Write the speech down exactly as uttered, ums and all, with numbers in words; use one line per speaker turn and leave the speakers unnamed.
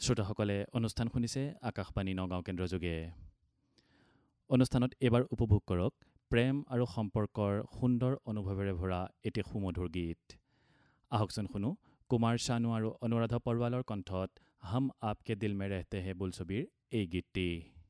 শ্ৰোতাসকলে অনুষ্ঠান শুনিছে আকাশবাণী নগাঁও কেন্দ্ৰযোগে। অনুষ্ঠানত এইবাৰ উপভোগ কৰক প্ৰেম আৰু সম্পৰ্কৰ সুন্দৰ অনুভৱেৰে ভৰা এটি সুমধুৰ গীত। আহকচোন শুনো কুমাৰ শানু আৰু অনুৰাধা পৰৱালৰ কণ্ঠত হম আপকে দিল মে ৰহতে হে বোলছবিৰ এই গীতটি।